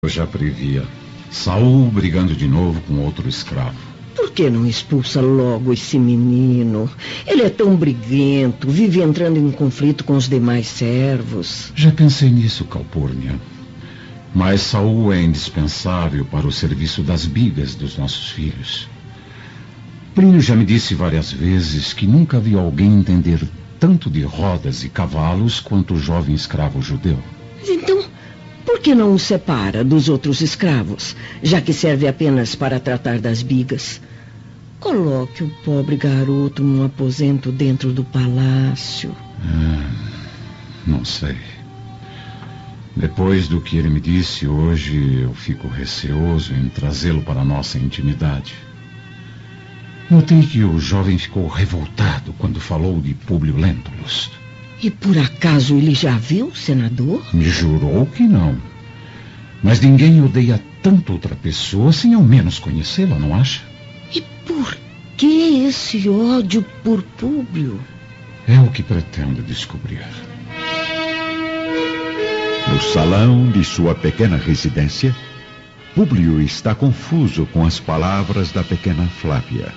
Eu já previa. Saul brigando de novo com outro escravo. Por que não expulsa logo esse menino? Ele é tão briguento, vive entrando em conflito com os demais servos. Já pensei nisso, Calpurnia. Mas Saul é indispensável para o serviço das bigas dos nossos filhos. Plínio já me disse várias vezes que nunca viu alguém entender tanto de rodas e cavalos quanto o jovem escravo judeu. Mas então, por que não o separa dos outros escravos, já que serve apenas para tratar das bigas? Coloque o pobre garoto num aposento dentro do palácio. Não sei. Depois do que ele me disse hoje, eu fico receoso em trazê-lo para a nossa intimidade. Notei que o jovem ficou revoltado quando falou de Públio Lentulus. E por acaso ele já viu, senador? Me jurou que não. Mas ninguém odeia tanto outra pessoa sem ao menos conhecê-la, não acha? E por que esse ódio por Públio? É o que pretendo descobrir. No salão de sua pequena residência, Públio está confuso com as palavras da pequena Flávia.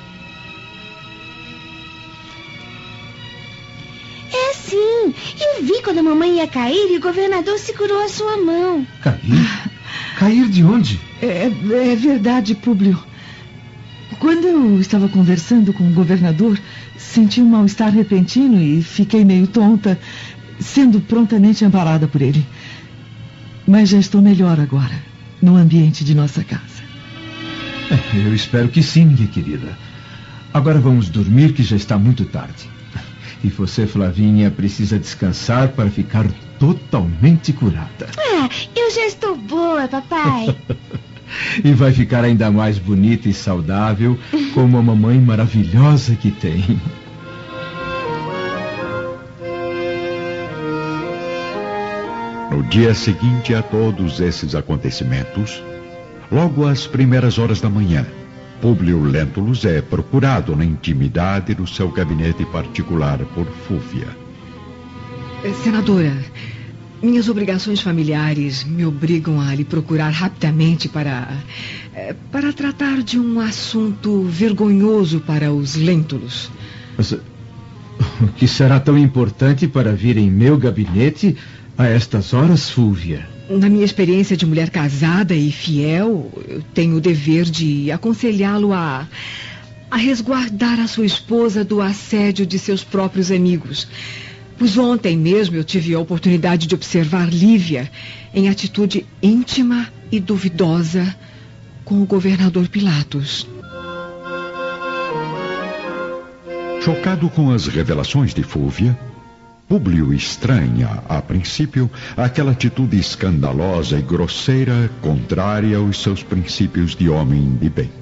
É sim, eu vi quando a mamãe ia cair e o governador segurou a sua mão. Cair? Cair de onde? É verdade, Públio. Quando eu estava conversando com o governador, senti um mal-estar repentino e fiquei meio tonta, sendo prontamente amparada por ele. Mas já estou melhor agora, no ambiente de nossa casa. Eu espero que sim, minha querida. Agora vamos dormir, que já está muito tarde. E você, Flavinha, precisa descansar para ficar totalmente curada. Eu já estou boa, papai. E vai ficar ainda mais bonita e saudável, como a mamãe maravilhosa que tem. No dia seguinte a todos esses acontecimentos, logo às primeiras horas da manhã, Públio Lentulus é procurado na intimidade do seu gabinete particular por Fúvia. Senadora, minhas obrigações familiares me obrigam a lhe procurar rapidamente para tratar de um assunto vergonhoso para os Lentulus. Mas o que será tão importante para vir em meu gabinete a estas horas, Fúvia? Na minha experiência de mulher casada e fiel, eu tenho o dever de aconselhá-lo a resguardar a sua esposa do assédio de seus próprios amigos. Pois ontem mesmo eu tive a oportunidade de observar Lívia em atitude íntima e duvidosa com o governador Pilatos. Chocado com as revelações de Fúvia, Públio estranha, a princípio, aquela atitude escandalosa e grosseira contrária aos seus princípios de homem de bem.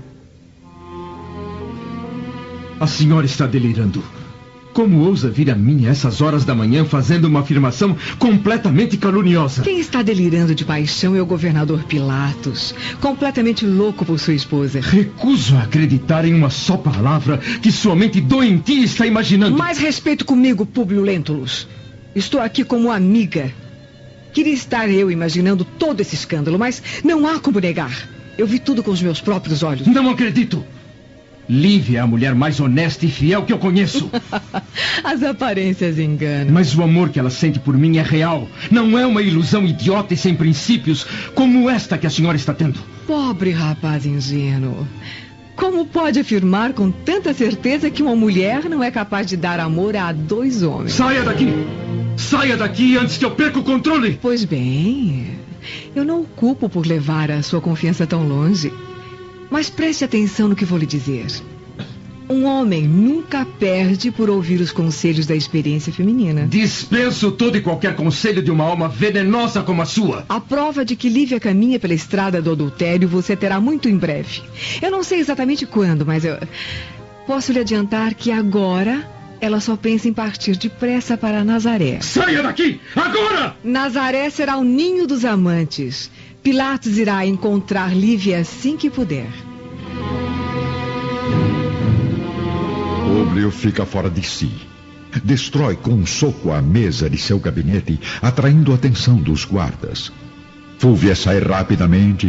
A senhora está delirando. Como ousa vir a mim a essas horas da manhã fazendo uma afirmação completamente caluniosa? Quem está delirando de paixão é o governador Pilatos, completamente louco por sua esposa. Recuso a acreditar em uma só palavra que sua mente doentia está imaginando. Mais respeito comigo, Públio Lentulus. Estou aqui como amiga. Queria estar eu imaginando todo esse escândalo, mas não há como negar. Eu vi tudo com os meus próprios olhos. Não acredito. Lívia é a mulher mais honesta e fiel que eu conheço. As aparências enganam. Mas o amor que ela sente por mim é real. Não é uma ilusão idiota e sem princípios, como esta que a senhora está tendo. Pobre rapaz ingênuo. Como pode afirmar com tanta certeza que uma mulher não é capaz de dar amor a dois homens? Saia daqui! Saia daqui antes que eu perca o controle! Pois bem, eu não o culpo por levar a sua confiança tão longe. Mas preste atenção no que vou lhe dizer. Um homem nunca perde por ouvir os conselhos da experiência feminina. Dispenso todo e qualquer conselho de uma alma venenosa como a sua. A prova de que Lívia caminha pela estrada do adultério você terá muito em breve. Eu não sei exatamente quando, mas eu posso lhe adiantar que agora ela só pensa em partir depressa para Nazaré. Saia daqui! Agora! Nazaré será o ninho dos amantes. Pilatos irá encontrar Lívia assim que puder. Públio fica fora de si. Destrói com um soco a mesa de seu gabinete, atraindo a atenção dos guardas. Fúvia sai rapidamente